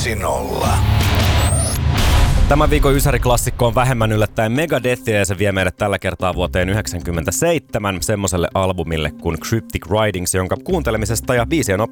1-0. Tämän viikon Ysäri-klassikko on vähemmän yllättäen Megadethia ja se vie meidät tällä kertaa vuoteen 1997 semmoiselle albumille kuin Cryptic Writings, jonka kuuntelemisesta ja biisien